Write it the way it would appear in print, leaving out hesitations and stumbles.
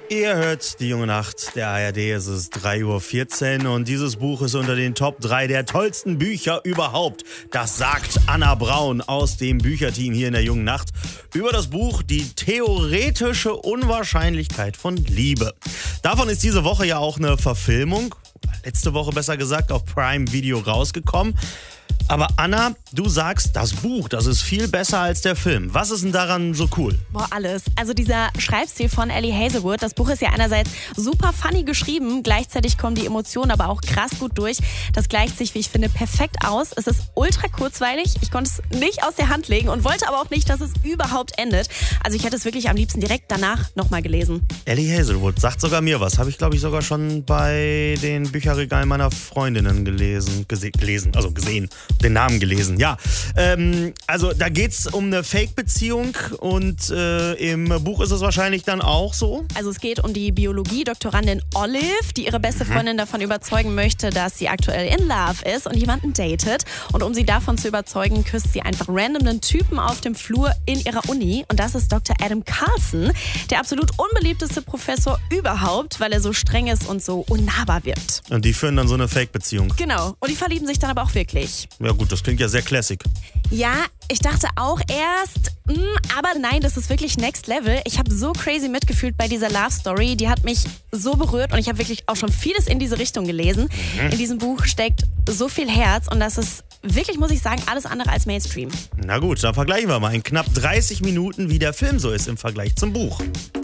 Ihr hört die junge Nacht der ARD, es ist 3:14 Uhr und dieses Buch ist unter den Top 3 der tollsten Bücher überhaupt. Das sagt Anna Braun aus dem Bücherteam hier in der jungen Nacht über das Buch Die theoretische Unwahrscheinlichkeit von Liebe. Davon ist diese Woche ja auch eine Verfilmung, letzte Woche besser gesagt, auf Prime Video rausgekommen. Aber Anna, du sagst, das Buch, das ist viel besser als der Film. Was ist denn daran so cool? Boah, alles. Also dieser Schreibstil von Ellie Hazelwood, das Buch ist ja einerseits super funny geschrieben, gleichzeitig kommen die Emotionen aber auch krass gut durch. Das gleicht sich, wie ich finde, perfekt aus. Es ist ultra kurzweilig, ich konnte es nicht aus der Hand legen und wollte aber auch nicht, dass es überhaupt endet. Also ich hätte es wirklich am liebsten direkt danach nochmal gelesen. Ellie Hazelwood sagt sogar mir was. Habe ich, glaube ich, sogar schon bei den Bücherregalen meiner Freundinnen gesehen. Den Namen gelesen, ja. Also da geht's um eine Fake-Beziehung und im Buch ist es wahrscheinlich dann auch so. Also es geht um die Biologie-Doktorandin Olive, die ihre beste Freundin davon überzeugen möchte, dass sie aktuell in Love ist und jemanden datet. Und um sie davon zu überzeugen, küsst sie einfach random einen Typen auf dem Flur in ihrer Uni. Und das ist Dr. Adam Carlson, der absolut unbeliebteste Professor überhaupt, weil er so streng ist und so unnahbar wirkt. Und die führen dann so eine Fake-Beziehung. Genau. Und die verlieben sich dann aber auch wirklich. Ja gut, das klingt ja sehr classic. Ja, ich dachte auch erst, aber nein, das ist wirklich next level. Ich habe so crazy mitgefühlt bei dieser Love Story. Die hat mich so berührt und ich habe wirklich auch schon vieles in diese Richtung gelesen. In diesem Buch steckt so viel Herz und das ist wirklich, muss ich sagen, alles andere als Mainstream. Na gut, dann vergleichen wir mal in knapp 30 Minuten, wie der Film so ist im Vergleich zum Buch.